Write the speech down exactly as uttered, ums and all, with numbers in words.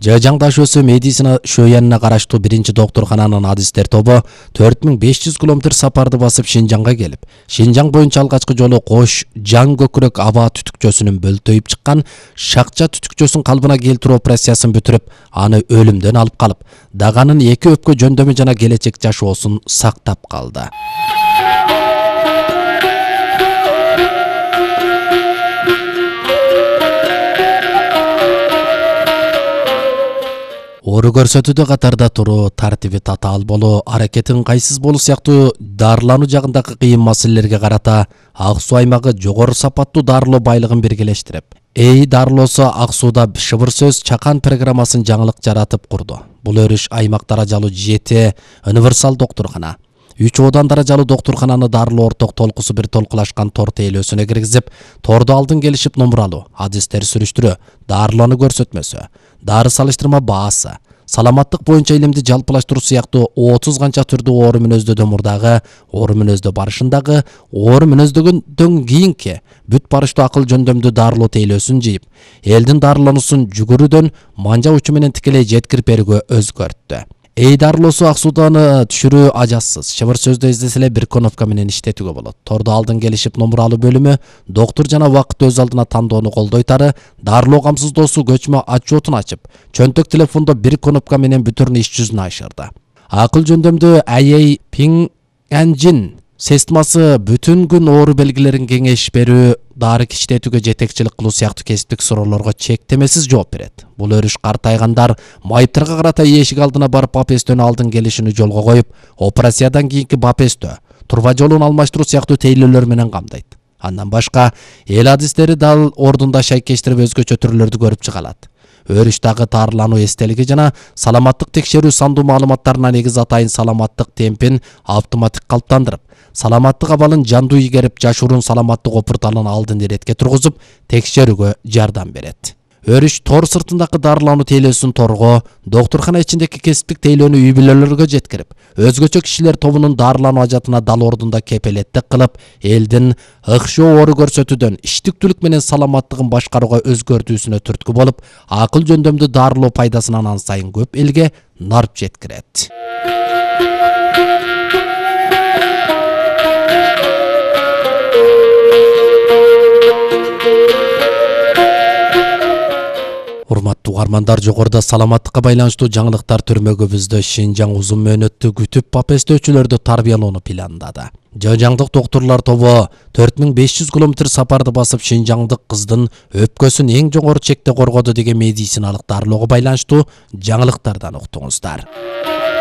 Жажаңда шөсі медицина шөйеніне қарашту бірінші докторхананын адистер тобы төрт миң беш жүз километр сапарды басып Шинжаңға келіп, Шинжаң бойынша алғашқы жолы қош жан көкірек аба түтікчөсүнүн бөлтөйүп чыккан шақча түтікчөсүн қалбына келтирүү операциясын бүтүрүп, аны өлүмдөн алып қалып, дағанын эки өпкө жөндөмү жана келечек жашоосун сактап қалды. Ору көрсөтүүдө катарда туруу, тартиби татаал болуу, аракетин кайсыз болуу сыяктуу дарылануу жагындагы кыйын маселелерге карата Ак Суу аймагы жогору сапаттуу дарылоо байлыгын биргелештирип, Эй дарылоосу Ак Сууда шыбыр сөз чакан программасын жаңылык жаратып курду. Бул өрүш аймак даражалуу жети универсал доктурхана, үч одан даражалуу доктурхананы дарылоо орток толкусу бир толкулашкан тор тейлөөсүнө киргизип, торду алдын келишип номуралуу, адистер сүрүштүрүү, дарылоону көрсөтмөсү, дары салыштырма баасы, саламаттык боюнча илимди жалпылаштыруу сыяктуу отуз канча түрдүү оору мүнөздөөдөн мурдагы, оору мүнөздө барышындагы, оору мүнөздөгөндөн кийинки бүт барыштуу акыл жөндөмдүү дарылоо тейлөөсүн жыйып, элдин дарылануусун жүгүрүүдөн манжа учу менен тикелей жеткирип берүүгө өзгөрттү. Эй дарылоосу Ак Сууданы түшүрүү ажассыз, шыбыр сөздө издесе эле бир кнопка менен иштетүүгө болот. Торду алдын келишип номуралуу бөлүмү доктур жана убакытты өз алдына тандоону колдойтары, дарылоо камсыздоосу көчмө отчетун ачып, чөнтөк телефондо бир кнопка менен бүтүрүн иш жүзүн ашырды. Акыл жөндөмдүү Ай Пиң Энжин системасы бүтүн күн оору белгилерин кеңеш берүү, дары иштетүүгө жетекчилик кылуу сыяктуу кесиптик суроолорго чектемесиз жооп берет. Бул өрүш картайгандар майыптарга карата эшик алдына барып бапестөнү алдын келишини жолго коюп, операциядан кийинки бапестөө, турба жолун алмаштыруу сыяктуу тейлөөлөр менен камдайт. Андан башка эл адистери дал ордунда шайкештирип өзгөчө түрлөрдү көрүп чыга алат. Өрүштагы таарылануу эстелиги жана саламаттык текшерүү сандуу маалыматтарына негиз атайын саламаттык темпин автоматтык калыптандырып, саламаттык абалын жандуу ийгерип, жашуурун саламаттык опурталын алдын иретке тургузуп, текшерүүгө жардам берет. Өрүш тор сыртындагы дарылануу тейлөөсүн торго, доктурхана ичиндеги кесиптик тейлөөнү үй бүлөлөргө жеткирип, өзгөчө кишилер тобунун дарылануу ажатына дал ордунда кепелеттик кылып, элдин ыкшоо оору көрсөтүүдөн иштиктүүлүк менен саламаттыгын башкарууга өзгөртүүсүнө түрткү болуп, акыл жөндөмдүү дарылоо пайдасынан анан сайын көп элге нарп жеткирет. Урматтуу угармандар, жогоруда саламаттыкка байланыштуу жаңылыктар түрмөгүбүздө Шинжаң узун мөөнөттүү күтүп бапестөөчүлөрдү тарбиялоону пландады. Жажаңдык доктурлар тобу төрт миң беш жүз километр сапарды басып Шинжаңдык кыздын өпкөсүн эң жогору чекте коргоду деген медициналык дарылоого байланыштуу жаңылыктардан уктуңуздар.